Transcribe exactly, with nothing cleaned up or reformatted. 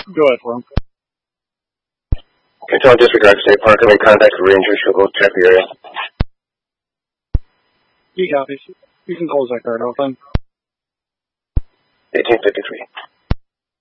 Go ahead for him. Control disregard State Park. I'm in contact with Rangers. She'll go check the area. He copies. You can close that card open. eighteen fifty-three.